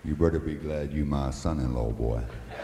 You better be glad you my son-in-law, boy.